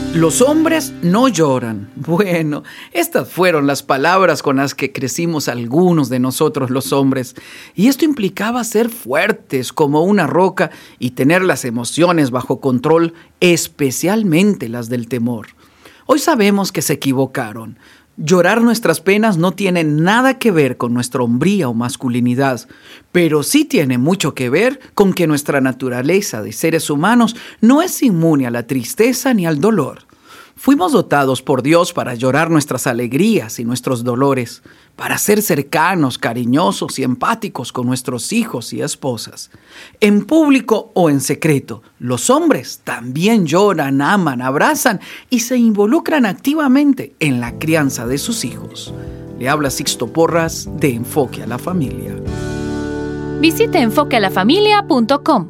Los hombres no lloran. Bueno, estas fueron las palabras con las que crecimos algunos de nosotros los hombres. Y esto implicaba ser fuertes como una roca y tener las emociones bajo control, especialmente las del temor. Hoy sabemos que se equivocaron. Llorar nuestras penas no tiene nada que ver con nuestra hombría o masculinidad, pero sí tiene mucho que ver con que nuestra naturaleza de seres humanos no es inmune a la tristeza ni al dolor. Fuimos dotados por Dios para llorar nuestras alegrías y nuestros dolores, para ser cercanos, cariñosos y empáticos con nuestros hijos y esposas. En público o en secreto, los hombres también lloran, aman, abrazan y se involucran activamente en la crianza de sus hijos. Le habla Sixto Porras de Enfoque a la Familia. Visite enfoquealafamilia.com.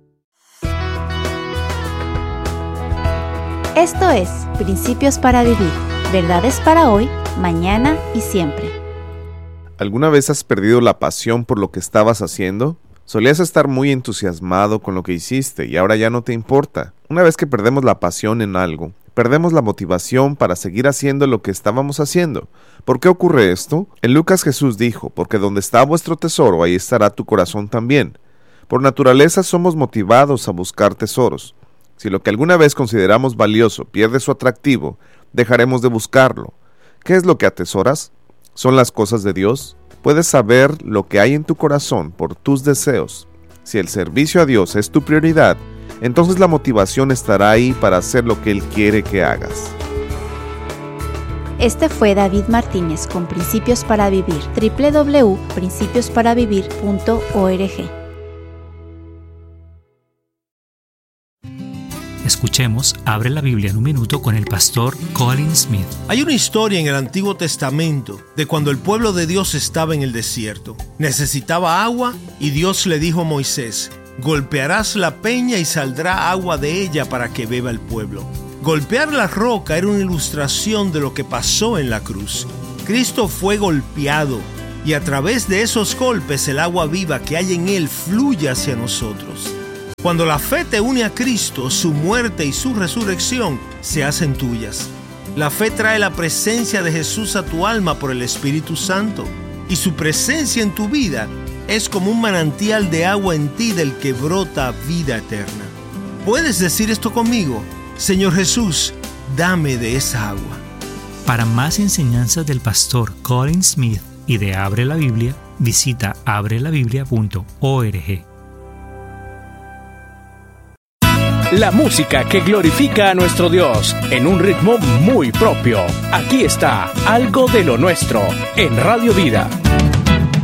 Esto es Principios para Vivir, verdades para hoy, mañana y siempre. ¿Alguna vez has perdido la pasión por lo que estabas haciendo? Solías estar muy entusiasmado con lo que hiciste y ahora ya no te importa. Una vez que perdemos la pasión en algo, perdemos la motivación para seguir haciendo lo que estábamos haciendo. ¿Por qué ocurre esto? En Lucas Jesús dijo, porque donde está vuestro tesoro, ahí estará tu corazón también. Por naturaleza somos motivados a buscar tesoros. Si lo que alguna vez consideramos valioso pierde su atractivo, dejaremos de buscarlo. ¿Qué es lo que atesoras? ¿Son las cosas de Dios? Puedes saber lo que hay en tu corazón por tus deseos. Si el servicio a Dios es tu prioridad, entonces la motivación estará ahí para hacer lo que Él quiere que hagas. Este fue David Martínez con Principios para Vivir, www.principiosparavivir.org. Escuchemos Abre la Biblia en un minuto con el pastor Colin Smith. Hay una historia en el Antiguo Testamento de cuando el pueblo de Dios estaba en el desierto. Necesitaba agua y Dios le dijo a Moisés: golpearás la peña y saldrá agua de ella para que beba el pueblo. Golpear la roca era una ilustración de lo que pasó en la cruz. Cristo fue golpeado y a través de esos golpes el agua viva que hay en Él fluye hacia nosotros. Cuando la fe te une a Cristo, su muerte y su resurrección se hacen tuyas. La fe trae la presencia de Jesús a tu alma por el Espíritu Santo, y su presencia en tu vida es como un manantial de agua en ti del que brota vida eterna. ¿Puedes decir esto conmigo? Señor Jesús, dame de esa agua. Para más enseñanzas del pastor Colin Smith y de Abre la Biblia, visita abrelabiblia.org. La música que glorifica a nuestro Dios en un ritmo muy propio. Aquí está Algo de lo Nuestro en Radio Vida.